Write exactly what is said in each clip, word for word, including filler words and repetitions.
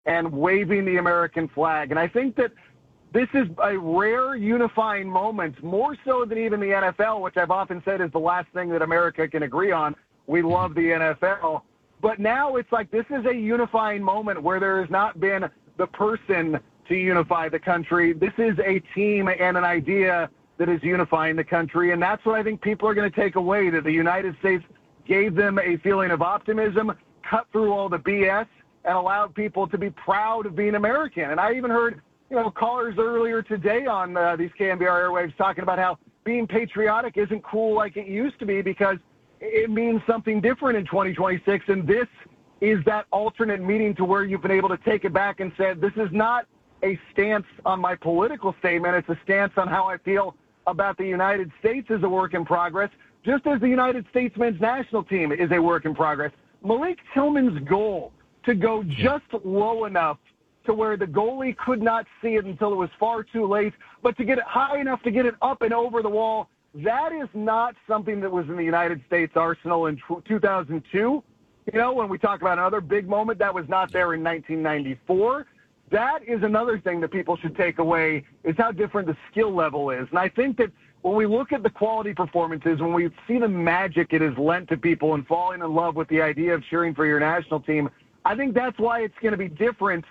and waving the American flag. And I think that this is a rare unifying moment, more so than even the N F L, which I've often said is the last thing that America can agree on. We love the N F L. But now it's like this is a unifying moment where there has not been the person to unify the country. This is a team and an idea that is unifying the country. And that's what I think people are going to take away, that the United States gave them a feeling of optimism, cut through all the B S, and allowed people to be proud of being American. And I even heard, you know, callers earlier today on uh, these K N B R airwaves talking about how being patriotic isn't cool like it used to be because it means something different in twenty twenty-six. And this is that alternate meaning to where you've been able to take it back and said, this is not a stance on my political statement. It's a stance on how I feel about the United States as a work in progress, just as the United States men's national team is a work in progress. Malik Tillman's goal to go just low enough to where the goalie could not see it until it was far too late, but to get it high enough to get it up and over the wall, that is not something that was in the United States arsenal in two thousand two. You know, when we talk about another big moment, that was not there in nineteen ninety-four. That is another thing that people should take away, is how different the skill level is. And I think that when we look at the quality performances, when we see the magic it has lent to people and falling in love with the idea of cheering for your national team, I think that's why it's going to be different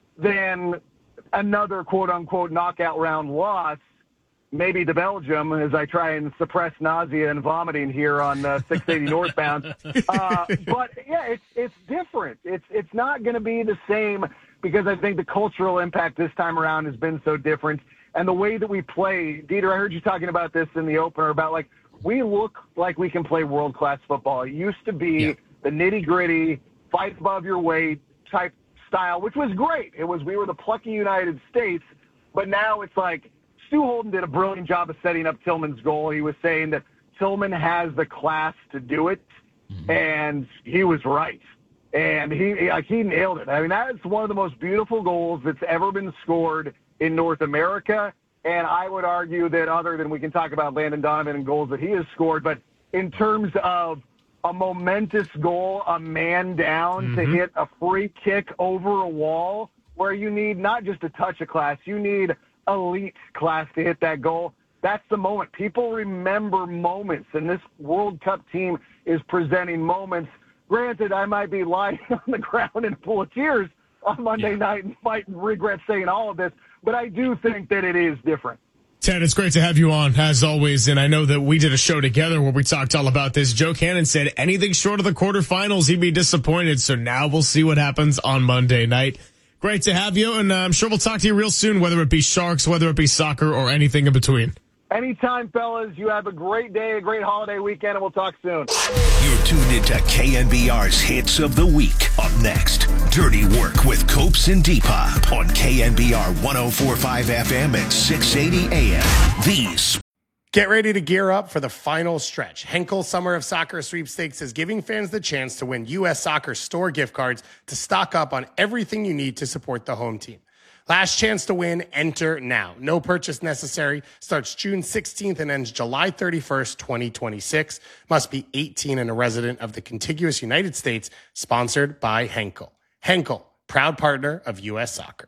than another quote-unquote knockout round loss, maybe to Belgium, as I try and suppress nausea and vomiting here on uh, six eighty northbound. Uh, but, yeah, it's it's different. It's, it's not going to be the same because I think the cultural impact this time around has been so different. And the way that we play, Dieter, I heard you talking about this in the opener, about, like, we look like we can play world-class football. It used to be yeah. the nitty-gritty, fight above your weight type style, which was great. It was, we were the plucky United States, but now it's like Stu Holden did a brilliant job of setting up Tillman's goal. He was saying that Tillman has the class to do it, mm-hmm. and he was right. And he, like, he nailed it. I mean, that's one of the most beautiful goals that's ever been scored in North America. And I would argue that other than we can talk about Landon Donovan and goals that he has scored, but in terms of a momentous goal, a man down mm-hmm. to hit a free kick over a wall where you need not just a touch of class, you need elite class to hit that goal. That's the moment. People remember moments, and this World Cup team is presenting moments. Granted, I might be lying on the ground in a pool of tears on Monday yeah. night and might regret saying all of this, but I do think that it is different. Ted, it's great to have you on, as always, and I know that we did a show together where we talked all about this. Joe Cannon said anything short of the quarterfinals, he'd be disappointed, so now we'll see what happens on Monday night. Great to have you, and uh, I'm sure we'll talk to you real soon, whether it be Sharks, whether it be soccer, or anything in between. Anytime, fellas. You have a great day, a great holiday weekend, and we'll talk soon. You're tuned into K N B R's Hits of the Week. Up next, Dirty Work with Copes and Depop on K N B R one oh four point five F M at six eighty A M. These. Get ready to gear up for the final stretch. Henkel Summer of Soccer Sweepstakes is giving fans the chance to win U S Soccer store gift cards to stock up on everything you need to support the home team. Last chance to win, enter now. No purchase necessary. Starts June sixteenth and ends July thirty-first, twenty twenty-six. Must be eighteen and a resident of the contiguous United States. Sponsored by Henkel. Henkel, proud partner of U S Soccer.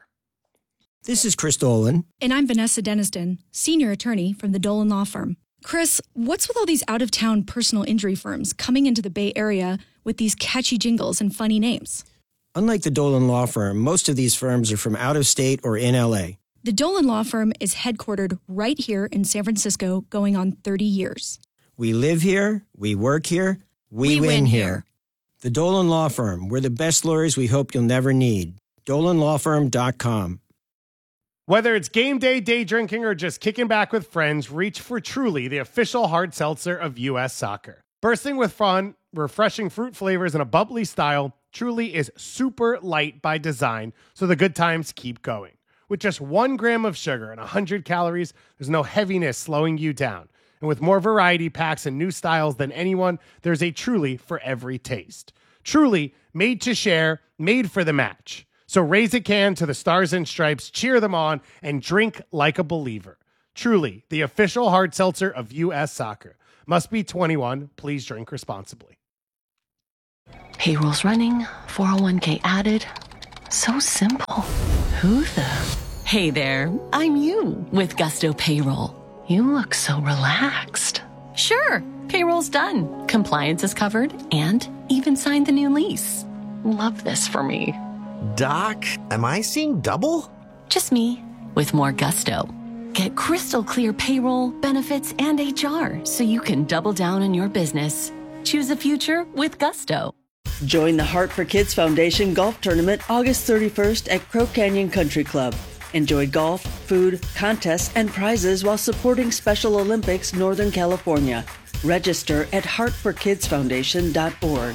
This is Chris Dolan. And I'm Vanessa Deniston, senior attorney from the Dolan Law Firm. Chris, what's with all these out-of-town personal injury firms coming into the Bay Area with these catchy jingles and funny names? Unlike the Dolan Law Firm, most of these firms are from out of state or in L A. The Dolan Law Firm is headquartered right here in San Francisco, going on thirty years. We live here, we work here, we, we win, win here. here. The Dolan Law Firm, we're the best lawyers we hope you'll never need. dolan law firm dot com. Whether it's game day, day drinking, or just kicking back with friends, reach for Truly, the official hard seltzer of U S Soccer. Bursting with fun, refreshing fruit flavors, and a bubbly style, Truly is super light by design, so the good times keep going. With just one gram of sugar and one hundred calories, there's no heaviness slowing you down. And with more variety packs and new styles than anyone, there's a Truly for every taste. Truly, made to share, made for the match. So raise a can to the Stars and Stripes, cheer them on, and drink like a believer. Truly, the official hard seltzer of U S Soccer. Must be twenty-one. Please drink responsibly. Payroll's running, four oh one k added. So simple. Who the? Hey there, I'm you with Gusto Payroll. You look so relaxed. Sure, payroll's done. Compliance is covered and even signed the new lease. Love this for me. Doc, am I seeing double? Just me with more gusto. Get crystal clear payroll, benefits, and H R so you can double down on your business. Choose a future with Gusto. Join the Heart for Kids Foundation Golf Tournament August thirty-first at Crow Canyon Country Club. Enjoy golf, food, contests, and prizes while supporting Special Olympics Northern California. Register at heart for kids foundation dot org.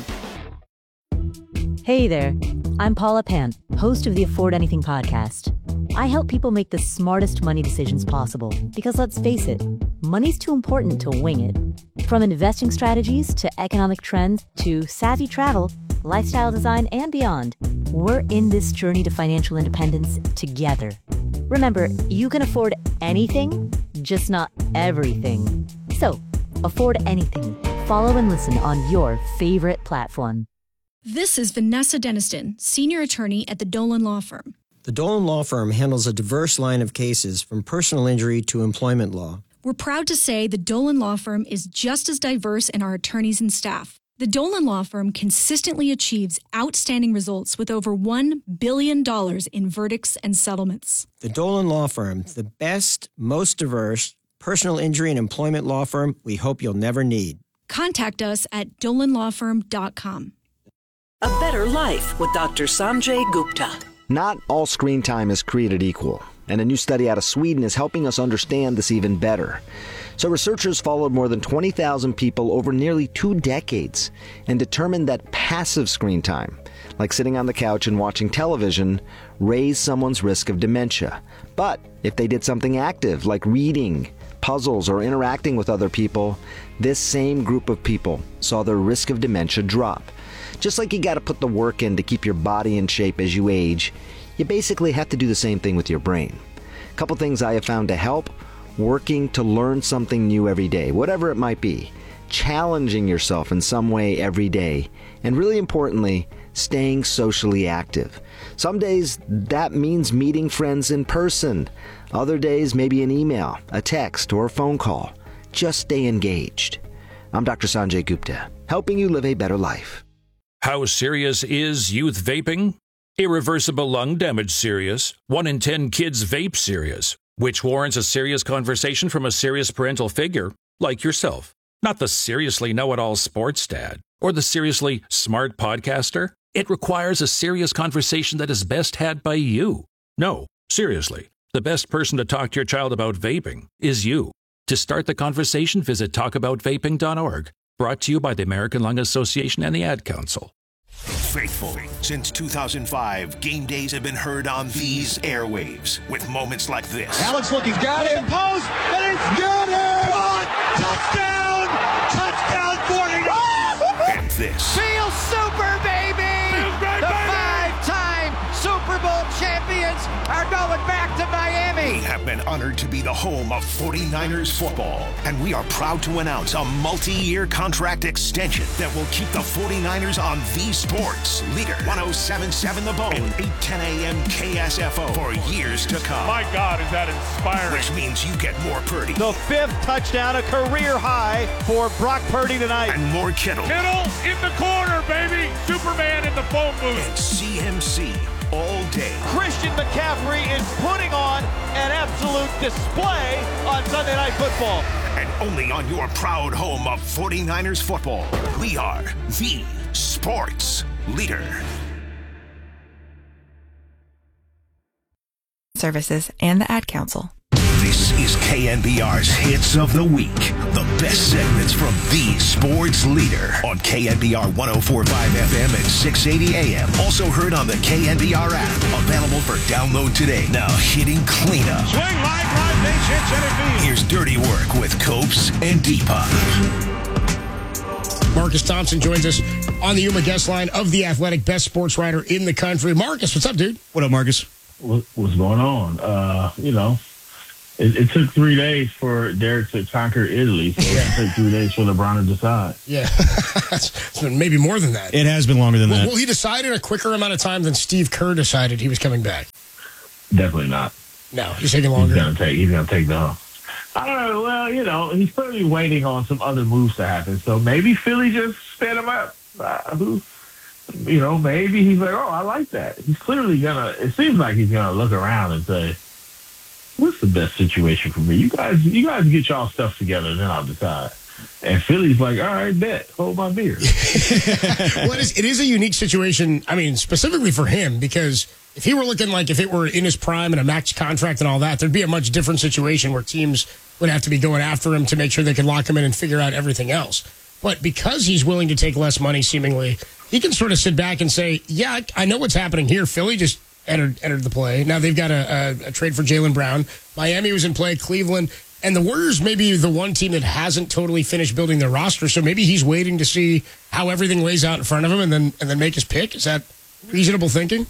Hey there, I'm Paula Pant, host of the Afford Anything podcast. I help people make the smartest money decisions possible because, let's face it, money's too important to wing it. From investing strategies to economic trends to savvy travel, lifestyle design, and beyond, we're in this journey to financial independence together. Remember, you can afford anything, just not everything. So, afford anything. Follow and listen on your favorite platform. This is Vanessa Deniston, senior attorney at the Dolan Law Firm. The Dolan Law Firm handles a diverse line of cases from personal injury to employment law. We're proud to say the Dolan Law Firm is just as diverse in our attorneys and staff. The Dolan Law Firm consistently achieves outstanding results with over one billion dollars in verdicts and settlements. The Dolan Law Firm, the best, most diverse personal injury and employment law firm we hope you'll never need. Contact us at dolan law firm dot com. A Better Life with Doctor Sanjay Gupta. Not all screen time is created equal, and a new study out of Sweden is helping us understand this even better. So researchers followed more than twenty thousand people over nearly two decades and determined that passive screen time, like sitting on the couch and watching television, raised someone's risk of dementia. But if they did something active, like reading, puzzles, or interacting with other people, this same group of people saw their risk of dementia drop. Just like you got to put the work in to keep your body in shape as you age, you basically have to do the same thing with your brain. A couple things I have found to help: working to learn something new every day, whatever it might be, challenging yourself in some way every day, and really importantly, staying socially active. Some days that means meeting friends in person. Other days maybe an email, a text, or a phone call. Just stay engaged. I'm Doctor Sanjay Gupta, helping you live a better life. How serious is youth vaping? Irreversible lung damage serious. One in ten kids vape serious, which warrants a serious conversation from a serious parental figure like yourself. Not the seriously know-it-all sports dad or the seriously smart podcaster. It requires a serious conversation that is best had by you. No, seriously, the best person to talk to your child about vaping is you. To start the conversation, visit talk about vaping dot org. Brought to you by the American Lung Association and the Ad Council. Faithful. Since two thousand five, game days have been heard on these airwaves with moments like this. Alex looking, got him, post, and it's got him! Touchdown! Touchdown, forty-nine! And this. Feel super, baby! The five-time Super Bowl champions are going back to Miami! We have been honored to be the home of forty-niners football, and we are proud to announce a multi-year contract extension that will keep the forty-niners on the sports leader. ten seventy-seven The Bone and eight ten a.m. K S F O for years to come. My God, is that inspiring. Which means you get more Purdy. The fifth touchdown, a career high for Brock Purdy tonight. And more Kittle. Kittle in the corner, baby. Superman in the phone booth. And C M C all day. Christian McCaffrey is putting on an absolute display on Sunday Night Football. And only on your proud home of forty-niners football, we are the sports leader. Services and the Ad Council. This is K N B R's Hits of the Week. The best segments from the sports leader on K N B R one oh four point five F M and six eighty A M. Also heard on the K N B R app. Available for download today. Now hitting cleanup. Swing, line, drive, base hit, center field. Here's Dirty Work with Copes and Deepa. Marcus Thompson joins us on the Yuma guest line of The Athletic, best sports writer in the country. Marcus, what's up, dude? What up, Marcus? What, what's going on? Uh, you know, It, it took three days for Derek to conquer Italy, so it took three days for LeBron to decide. Yeah, it's been maybe more than that. It has been longer than well, that. Well, he decided a quicker amount of time than Steve Kerr decided he was coming back. Definitely not. No, he's taking longer. He's gonna take. He's gonna take the. I don't know. Well, you know, he's clearly waiting on some other moves to happen. So maybe Philly just sped him up. Uh, who, you know, maybe he's like, oh, I like that. He's clearly gonna. It seems like he's gonna look around and say, what's the best situation for me? You guys, you guys get y'all stuff together, and then I'll decide. And Philly's like, all right, bet, hold my beer. Well, it is, it is a unique situation. I mean, specifically for him, because if he were looking like if it were in his prime and a max contract and all that, there'd be a much different situation where teams would have to be going after him to make sure they could lock him in and figure out everything else. But because he's willing to take less money, seemingly, he can sort of sit back and say, yeah, I know what's happening here. Philly just entered entered the play. Now they've got a, a, a trade for Jaylen Brown. Miami was in play, Cleveland. And the Warriors may be the one team that hasn't totally finished building their roster, so maybe he's waiting to see how everything lays out in front of him and then and then make his pick. Is that reasonable thinking?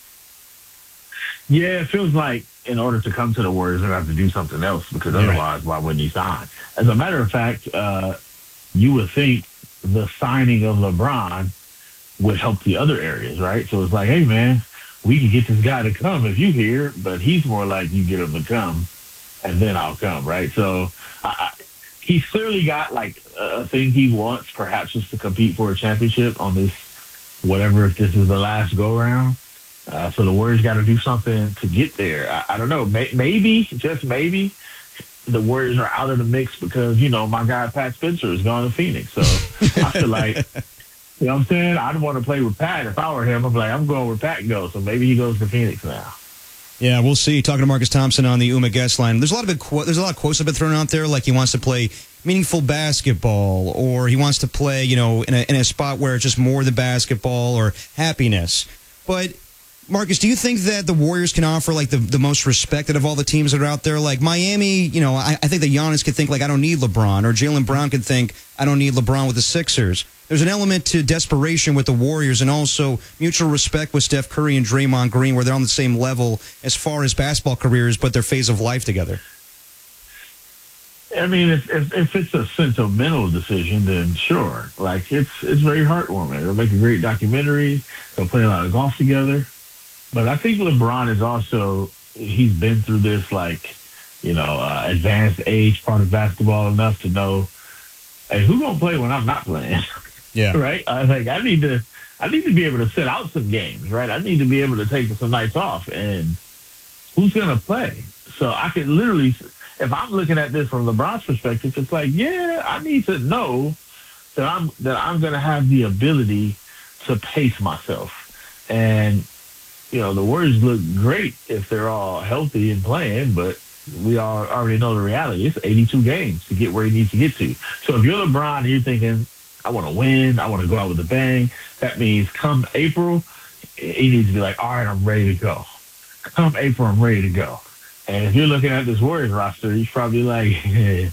Yeah, it feels like in order to come to the Warriors, they're going to have to do something else because You're otherwise, right. Why wouldn't he sign? As a matter of fact, uh, you would think the signing of LeBron would help the other areas, right? So it's like, hey, man, we can get this guy to come if you here, but he's more like you get him to come, and then I'll come, right? So I, I, he's clearly got like a thing he wants, perhaps just to compete for a championship on this, whatever, if this is the last go-around. Uh, so the Warriors got to do something to get there. I, I don't know. May, maybe, just maybe, the Warriors are out of the mix because, you know, my guy Pat Spencer is going to Phoenix. So I feel like, you know what I'm saying? I'd want to play with Pat. If I were him, I'm like, I'm going where Pat goes. So maybe he goes to Phoenix now. Yeah, we'll see. Talking to Marcus Thompson on the Uma guest line. There's a lot of big qu- there's a lot of quotes that have been thrown out there, like he wants to play meaningful basketball, or he wants to play, you know, in a in a spot where it's just more than basketball or happiness. But Marcus, do you think that the Warriors can offer like the, the most respected of all the teams that are out there? Like Miami, you know, I, I think that Giannis could think like I don't need LeBron, or Jaylen Brown could think I don't need LeBron with the Sixers. There's an element to desperation with the Warriors and also mutual respect with Steph Curry and Draymond Green, where they're on the same level as far as basketball careers, but their phase of life together. I mean, if, if if it's a sentimental decision, then sure. Like, it's it's very heartwarming. They'll make a great documentary. They'll play a lot of golf together. But I think LeBron is also, he's been through this, like, you know, uh, advanced age part of basketball enough to know, hey, who's going to play when I'm not playing? Yeah. Right? I think I need to, I need to be able to sit out some games, right? I need to be able to take some nights off. And who's going to play? So I could literally, if I'm looking at this from LeBron's perspective, it's like, yeah, I need to know that I'm, that I'm going to have the ability to pace myself. And, you know, the Warriors look great if they're all healthy and playing, but we all already know the reality. It's eighty-two games to get where he needs to get to. So if you're LeBron and you're thinking, I want to win, I want to go out with a bang, that means come April, he needs to be like, all right, I'm ready to go. Come April, I'm ready to go. And if you're looking at this Warriors roster, he's probably like, hey,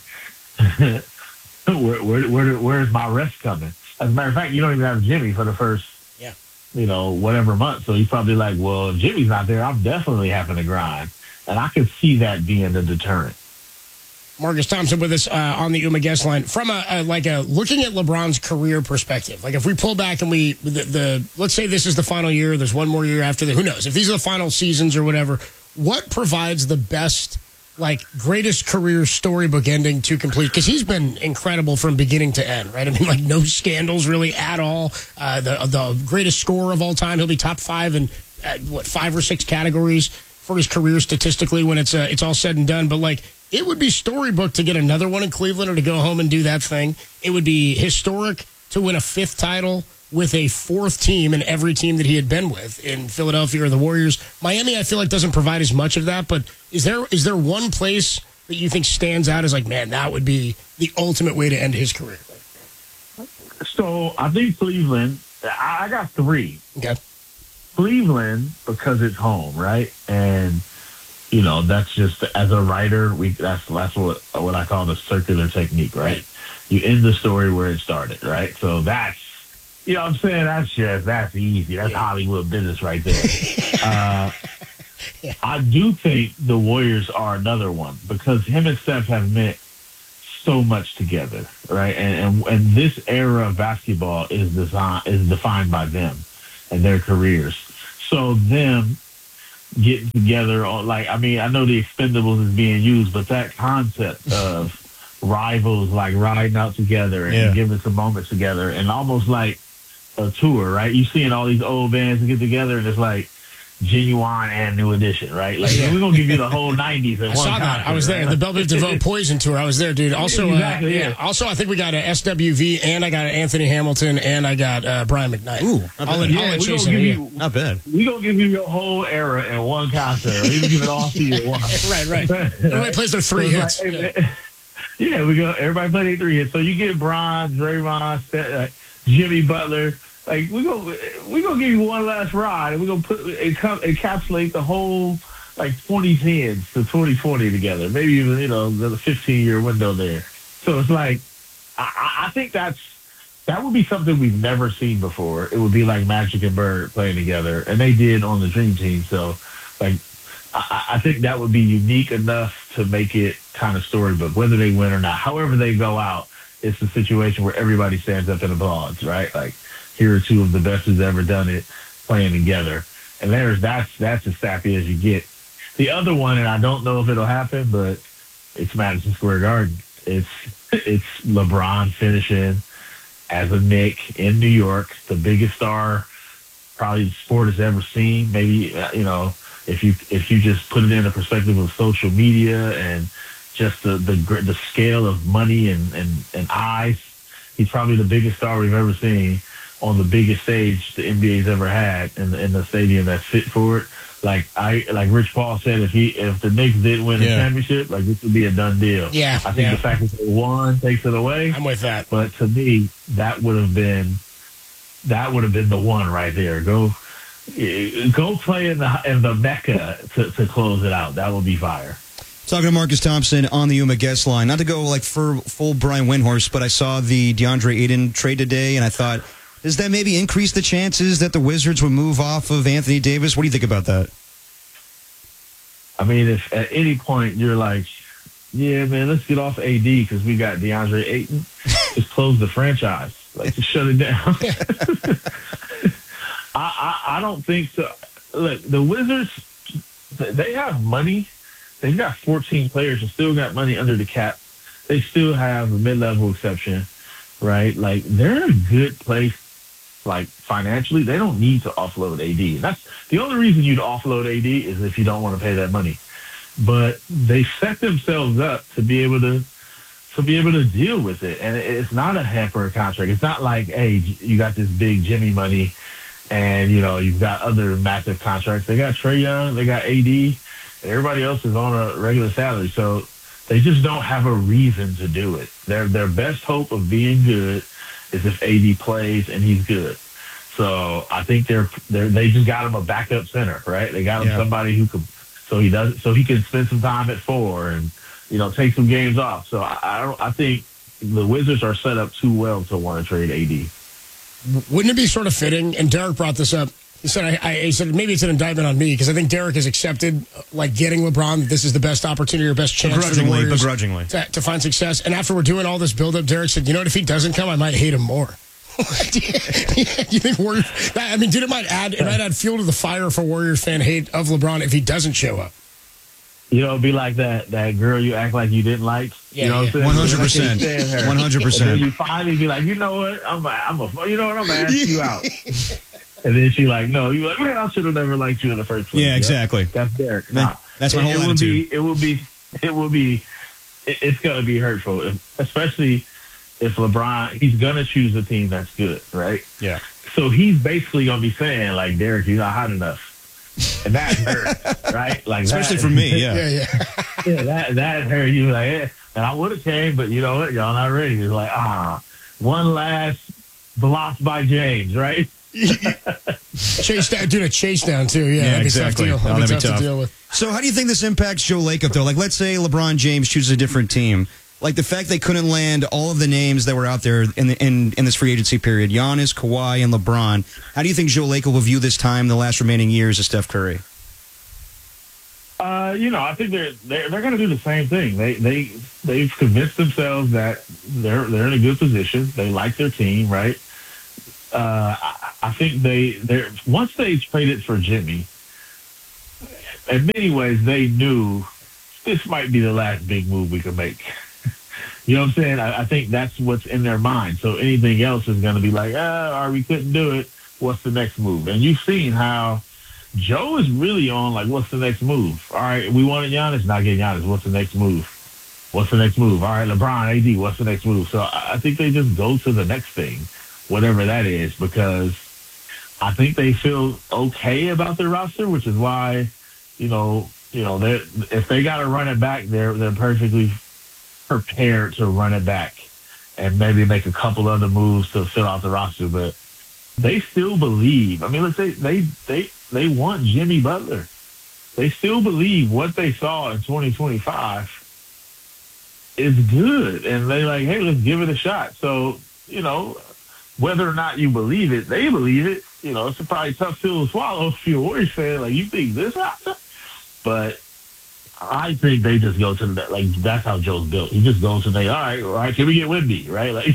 where, where, where, where's my rest coming? As a matter of fact, you don't even have Jimmy for the first, yeah. you know, whatever month. So he's probably like, well, if Jimmy's not there, I'm definitely having to grind. And I can see that being a deterrent. Marcus Thompson with us uh, on the Uma guest line from a, a like a looking at LeBron's career perspective. Like if we pull back and we the, the let's say this is the final year, there's one more year after that. Who knows if these are the final seasons or whatever? What provides the best, like greatest career storybook ending to complete? Because he's been incredible from beginning to end, right? I mean, like no scandals really at all. Uh, the the greatest scorer of all time. He'll be top five in uh, what five or six categories for his career statistically when it's uh, it's all said and done. But like. It would be storybook to get another one in Cleveland or to go home and do that thing. It would be historic to win a fifth title with a fourth team in every team that he had been with in Philadelphia or the Warriors. Miami, I feel like, doesn't provide as much of that. But is there is there one place that you think stands out as like, man, that would be the ultimate way to end his career? So I think Cleveland, I got three. Okay. Cleveland, because it's home, right? And you know, that's just, as a writer, we that's that's what what I call the circular technique, right? You end the story where it started, right? So that's, you know what I'm saying? That's just, that's easy. That's Hollywood business right there. uh, Yeah. I do think the Warriors are another one because him and Steph have meant so much together, right? And and, and this era of basketball is design is defined by them and their careers. So them getting together on, like, I mean, I know the Expendables is being used, but that concept of rivals like riding out together and Yeah. giving some moments together and almost like a tour, right? You seeing all these old bands get together and it's like Genuine and New Edition, right? Like, Yeah. we're gonna give you the whole nineties in I one saw that. concert, I was there. right? The Belle Biv DeVoe Poison tour. I was there, dude. Also, Exactly, uh, yeah. yeah. Also, I think we got a S W V, and I got an Anthony Hamilton, and I got uh, Brian McKnight. Ooh, I'll not let, bad. I'll Yeah, let we Chase gonna in give here. you- Not bad. We gonna give you your whole era in one concert. We give it all to you at once. Right, right. Everybody plays their three So hits. it's like, yeah, we go. Everybody play their three hits. So you get Bron, Draymond, Steph, uh, Jimmy Butler. Like we go, we gonna give you one last ride, and we are gonna put enca- encapsulate the whole like twenty tens to twenty twenty together. Maybe even you know the fifteen year window there. So it's like I, I think that's that would be something we've never seen before. It would be like Magic and Bird playing together, and they did on the Dream Team. So like I, I think that would be unique enough to make it kind of storybook, whether they win or not. However they go out, it's a situation where everybody stands up and applauds, right? Like. Here are two of the best who's ever done it playing together. And there's that's that's as sappy as you get. The other one, and I don't know if it'll happen, but it's Madison Square Garden. It's it's LeBron finishing as a Knick in New York, the biggest star probably the sport has ever seen. Maybe you know, if you if you just put it in the perspective of social media and just the the the scale of money and and, and eyes, he's probably the biggest star we've ever seen on the biggest stage the N B A's ever had in the, in the stadium that's fit for it. Like I, like Rich Paul said, if he, if the Knicks didn't win the Yeah. championship, like this would be a done deal. Yeah, I think yeah. the fact that they won takes it away. I'm with that. But to me, that would have been, that would have been the one right there. Go, eh, go play in the in the Mecca to, to close it out. That would be fire. Talking to Marcus Thompson on the Yuma guest line. Not to go like for full Brian Windhorst, but I saw the DeAndre Ayton trade today, and I thought, does that maybe increase the chances that the Wizards would move off of Anthony Davis? What do you think about that? I mean, if at any point you're like, yeah, man, let's get off A D because we got DeAndre Ayton, just close the franchise. Like, just shut it down. I, I, I don't think so. Look, the Wizards, they have money. They've got fourteen players and still got money under the cap. They still have a mid-level exception, right? Like, they're in a good place. Like, financially, they don't need to offload A D. And that's the only reason you'd offload A D is if you don't want to pay that money. But they set themselves up to be able to to be able to deal with it. And it's not a hamper contract. It's not like, hey, you got this big Jimmy money and, you know, you've got other massive contracts. They got Trae Young, they got A D, and everybody else is on a regular salary. So they just don't have a reason to do it. Their their best hope of being good is if A D plays and he's good. So I think they're they they just got him a backup center, right? They got him Yeah. somebody who could, so he does, so he can spend some time at four and you know take some games off. So I, I don't. I think the Wizards are set up too well to want to trade A D. Wouldn't it be sort of fitting? And Derek brought this up. He said, I, I, he said maybe it's an indictment on me because I think Derek has accepted like getting LeBron that this is the best opportunity or best chance for the Begrudgingly, Warriors begrudgingly. to, to find success. And after we're doing all this buildup, Derek said, you know what? If he doesn't come, I might hate him more. Do you think Warriors? I mean, dude, it might add it might add fuel to the fire for Warriors fan hate of LeBron if he doesn't show up. You know, it'd be like that that girl you act like you didn't like. Yeah, you know yeah. what I'm saying? one hundred percent. You can't stand her. one hundred percent. And then you finally be like, you know what? I'm a, I'm a, you know what? I'm gonna ask you out. And then she like, no. You like, man, I should have never liked you in the first place. Yeah, exactly. That's Derek. Man, Nah. that's my it, whole it would attitude. be, it will be, it will be, it, it's gonna be hurtful, if, especially if LeBron. He's gonna choose a team that's good, right? Yeah. So he's basically gonna be saying like, Derek, you're not hot enough. And that hurt, right? Like Especially that, for me, yeah. Yeah, yeah. yeah, that that hurt you like, eh. And I would have came, but you know what? Y'all not ready. It's like, ah, one last blocked by James, right? Chase down, dude, a chase down too. Yeah, Yeah, that'd be exactly. tough deal. Oh, That'd be that'd be tough to tough. deal with. So how do you think this impacts Joe Lacob, though? Like, let's say LeBron James chooses a different team. Like, the fact they couldn't land all of the names that were out there in the, in, in this free agency period, Giannis, Kawhi, and LeBron, how do you think Joe Lacob will view this time, the last remaining years of Steph Curry? Uh, you know, I think they're they're, they're going to do the same thing. They they they've convinced themselves that they're they're in a good position. They like their team, right? Uh, I, I think they they once they traded for Jimmy, in many ways they knew this might be the last big move we could make. You know what I'm saying? I, I think that's what's in their mind. So anything else is going to be like, ah, or we couldn't do it. What's the next move? And you've seen how Joe is really on, like, what's the next move? All right, we wanted Giannis, not getting Giannis. What's the next move? What's the next move? All right, LeBron, A D, what's the next move? So I think they just go to the next thing, whatever that is, because I think they feel okay about their roster, which is why, you know, you know, they if they got to run it back, they're they're perfectly prepared to run it back and maybe make a couple other moves to fill out the roster. But they still believe. I mean, let's say they they they want Jimmy Butler. They still believe what they saw in twenty twenty-five is good, and they like, hey, let's give it a shot. So, you know, whether or not you believe it, they believe it. You know, it's a probably tough pill to swallow if you're a Warriors fan. Like, you think this happened? But I think they just go to the, like, that's how Joe's built. He just goes to the, all right, all right, can we get Wemby, right? Like,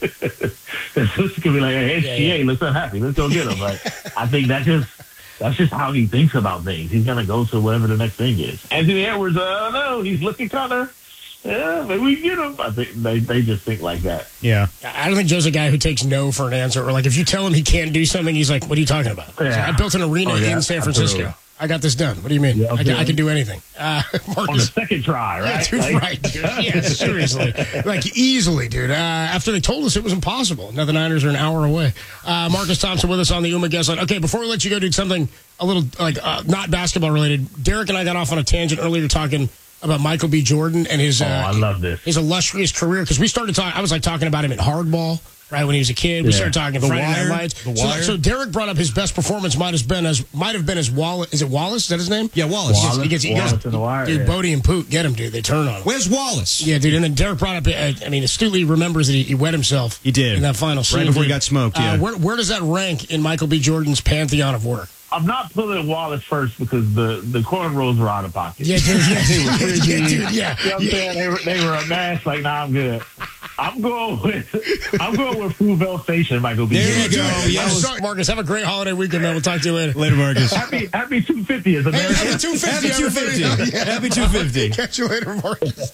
this could be like, hey, S G A, yeah, yeah. let's unhappy, let's go get him. Like, I think that just, that's just how he thinks about things. He's going to go to whatever the next thing is. Anthony Edwards, uh, no, he's looking kind of, yeah, maybe we can get him. I think they, they just think like that. Yeah. I don't think Joe's a guy who takes no for an answer. Or, like, if you tell him he can't do something, he's like, what are you talking about? Yeah. So I built an arena oh, yeah, in San Francisco. Absolutely. I got this done. What do you mean? Yeah, I, can, I can do anything. Uh, Marcus, on the second try, right? Yeah, dude, like, right, dude. Yeah, seriously. Like, easily, dude. Uh, after they told us it was impossible. Now the Niners are an hour away. Uh, Marcus Thompson with us on the Uma guest line. Okay, before we let you go, dude, something a little, like, uh, not basketball related. Derek and I got off on a tangent earlier talking about Michael B. Jordan and his, oh, uh, I love this. his illustrious career. Because we started talking, I was like talking about him in hardball. Right when he was a kid, we yeah. started talking the Friday Wire, Night Lights. The so, Wire. so Derek brought up his best performance might have been as might have been as Wallace. Is it Wallace? Is that his name? Yeah, Wallace. Wallace, he gets, he gets, Wallace he gets, and the Wire. Dude, yeah. Bodie and Poot, get him, dude. They turn on him. Where's Wallace? Yeah, dude. And then Derek brought up. Uh, I mean, astutely remembers that he, he wet himself. He did in that final scene right before dude. he got smoked. Yeah. Uh, where, where does that rank in Michael B. Jordan's pantheon of work? I'm not pulling Wallace first because the, the cornrows were out of pocket. Yeah, dude. Yeah, dude. Yeah, dude, yeah, dude, yeah. You know what I'm yeah. saying? They were, they were a mess. Like, nah, I'm good. I'm going with I'm going with Fruitvale Station, Michael B. There you go. Yes. Sorry, Marcus, have a great holiday weekend, man. We'll talk to you later. Later, Marcus. Happy Happy two fiftieth, America. Hey, happy two fifty. Happy two fifty. Yeah. Happy two fifty. Catch you later, Marcus.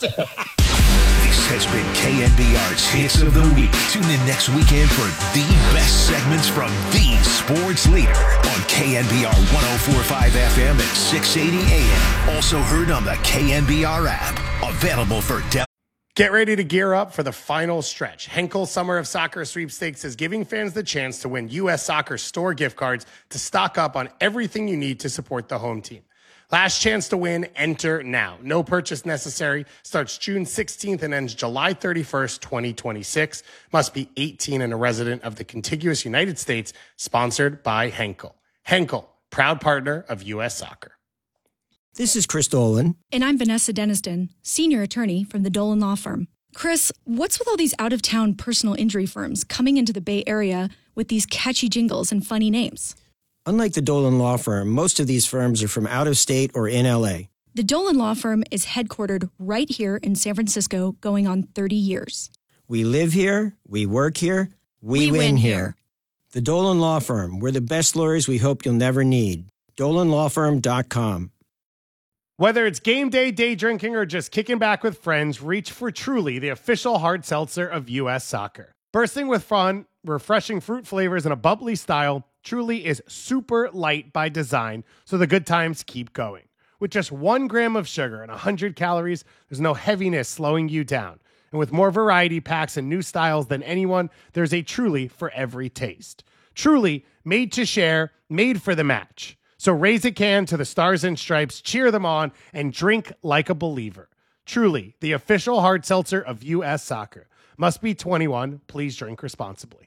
This has been K N B R's Hits of the Week. Tune in next weekend for the best segments from the sports leader on K N B R one oh four point five F M at six eighty A M. Also heard on the K N B R app. Available for Dell. Get ready to gear up for the final stretch. Henkel Summer of Soccer Sweepstakes is giving fans the chance to win U S Soccer store gift cards to stock up on everything you need to support the home team. Last chance to win, enter now. No purchase necessary. Starts June sixteenth and ends July thirty-first, twenty twenty-six. Must be eighteen and a resident of the contiguous United States. Sponsored by Henkel. Henkel, proud partner of U S Soccer. This is Chris Dolan. And I'm Vanessa Deniston, senior attorney from the Dolan Law Firm. Chris, what's with all these out-of-town personal injury firms coming into the Bay Area with these catchy jingles and funny names? Unlike the Dolan Law Firm, most of these firms are from out of state or in L A. The Dolan Law Firm is headquartered right here in San Francisco, going on thirty years. We live here, we work here, we, We win, win here. here. The Dolan Law Firm, we're the best lawyers we hope you'll never need. dolan law firm dot com. Whether it's game day, day drinking, or just kicking back with friends, reach for Truly, the official hard seltzer of U S Soccer. Bursting with fun, refreshing fruit flavors, and a bubbly style, Truly is super light by design, so the good times keep going. With just one gram of sugar and one hundred calories, there's no heaviness slowing you down. And with more variety packs and new styles than anyone, there's a Truly for every taste. Truly, made to share, made for the match. So raise a can to the Stars and Stripes, cheer them on, and drink like a believer. Truly, the official hard seltzer of U S Soccer. Must be twenty-one. Please drink responsibly.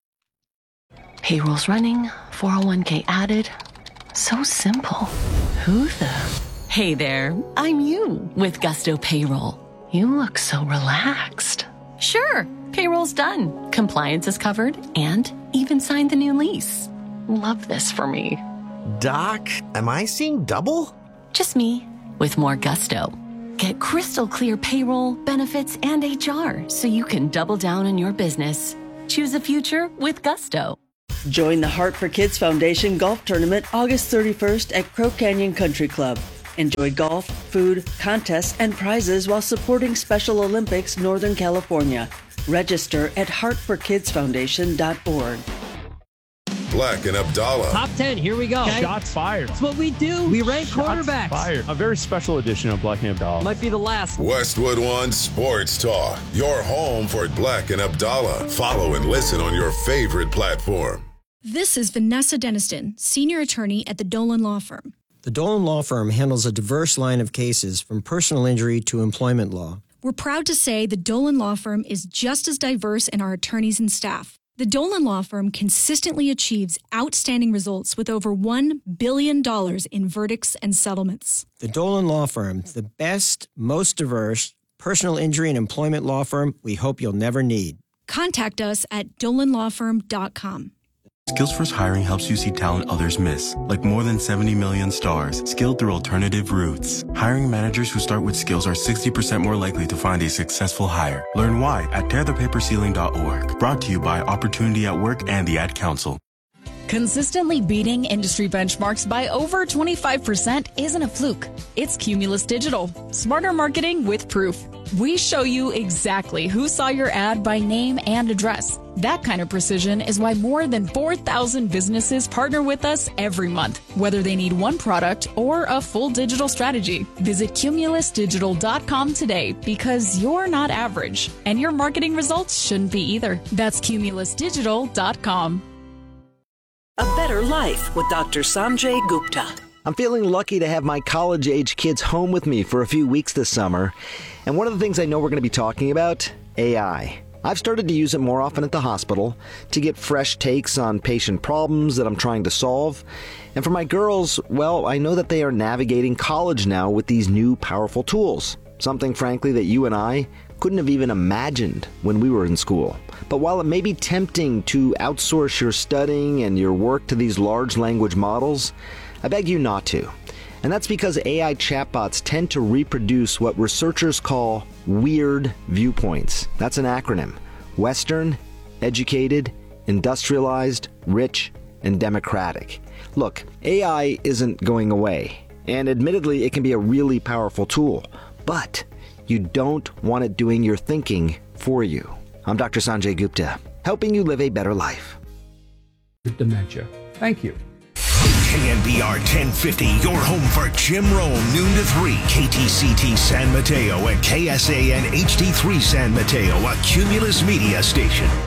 Payroll's running, four oh one k added. So simple. Who the? Hey there, I'm you with Gusto Payroll. You look so relaxed. Sure, payroll's done. Compliance is covered and even signed the new lease. Love this for me. Doc, am I seeing double? Just me. with more gusto. Get crystal clear payroll, benefits, and H R so you can double down on your business. Choose a future with gusto. Join the Heart for Kids Foundation Golf Tournament August thirty-first at Crow Canyon Country Club. Enjoy golf, food, contests, and prizes while supporting Special Olympics Northern California. Register at heart for kids foundation dot org. Black and Abdallah. Top ten, here we go. Okay. Shots fired. That's what we do. We rank Shots quarterbacks. Fired. A very special edition of Black and Abdallah. Might be the last. Westwood One Sports Talk. Your home for Black and Abdallah. Follow and listen on your favorite platform. This is Vanessa Deniston, senior attorney at the Dolan Law Firm. The Dolan Law Firm handles a diverse line of cases from personal injury to employment law. We're proud to say the Dolan Law Firm is just as diverse in our attorneys and staff. The Dolan Law Firm consistently achieves outstanding results with over one billion dollars in verdicts and settlements. The Dolan Law Firm, the best, most diverse personal injury and employment law firm we hope you'll never need. Contact us at dolan law firm dot com. Skills First Hiring helps you see talent others miss, like more than seventy million stars, skilled through alternative routes. Hiring managers who start with skills are sixty percent more likely to find a successful hire. Learn why at tear the paper ceiling dot org. Brought to you by Opportunity at Work and the Ad Council. Consistently beating industry benchmarks by over twenty-five percent isn't a fluke. It's Cumulus Digital. Smarter marketing with proof. We show you exactly who saw your ad by name and address. That kind of precision is why more than four thousand businesses partner with us every month, whether they need one product or a full digital strategy. Visit cumulus digital dot com today because you're not average, and your marketing results shouldn't be either. That's cumulus digital dot com. A Better Life with Doctor Sanjay Gupta. I'm feeling lucky to have my college-age kids home with me for a few weeks this summer. And one of the things I know we're going to be talking about, A I. I've started to use it more often at the hospital to get fresh takes on patient problems that I'm trying to solve. And for my girls, well, I know that they are navigating college now with these new powerful tools. Something, frankly, that you and I couldn't have even imagined when we were in school. But while it may be tempting to outsource your studying and your work to these large language models, I beg you not to. And that's because A I chatbots tend to reproduce what researchers call weird viewpoints. That's an acronym. Western, educated, industrialized, rich, and democratic. Look, A I isn't going away. And admittedly, it can be a really powerful tool. But you don't want it doing your thinking for you. I'm Doctor Sanjay Gupta, helping you live a better life. Dementia. Thank you. K N B R ten fifty, your home for Jim Rome, noon to three. K T C T San Mateo and K S A N H D three San Mateo, a Cumulus Media station.